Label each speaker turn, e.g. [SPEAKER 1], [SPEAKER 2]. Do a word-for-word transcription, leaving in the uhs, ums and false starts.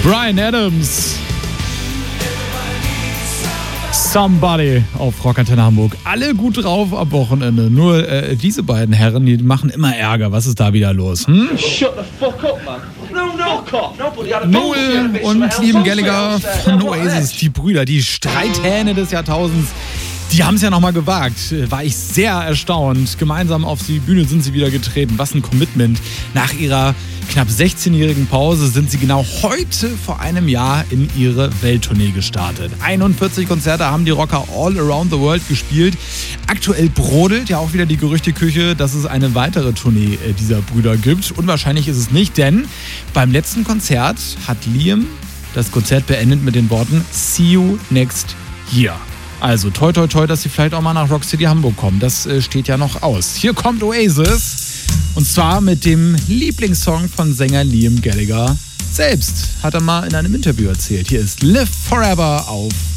[SPEAKER 1] Bryan Adams. Somebody auf Rockantenne Hamburg. Alle gut drauf am Wochenende. Nur äh, diese beiden Herren, die machen immer Ärger. Was ist da wieder los? Hm?
[SPEAKER 2] Shut the fuck up, man. No, no, fuck off. Nobody had a
[SPEAKER 1] Noel und Liam Gallagher von Oasis, die Brüder, die Streithähne des Jahrtausends. Die haben es ja nochmal gewagt. War ich sehr erstaunt. Gemeinsam auf die Bühne sind sie wieder getreten. Was ein Commitment. Nach ihrer knapp sechzehnjährigen Pause sind sie genau heute vor einem Jahr in ihre Welttournee gestartet. einundvierzig Konzerte haben die Rocker all around the world gespielt. Aktuell brodelt ja auch wieder die Gerüchteküche, dass es eine weitere Tournee dieser Brüder gibt. Unwahrscheinlich ist es nicht, denn beim letzten Konzert hat Liam das Konzert beendet mit den Worten "See you next year". Also toi toi toi, dass sie vielleicht auch mal nach Rock City Hamburg kommen. Das äh, steht ja noch aus. Hier kommt Oasis. Und zwar mit dem Lieblingssong von Sänger Liam Gallagher selbst. Hat er mal in einem Interview erzählt. Hier ist Live Forever auf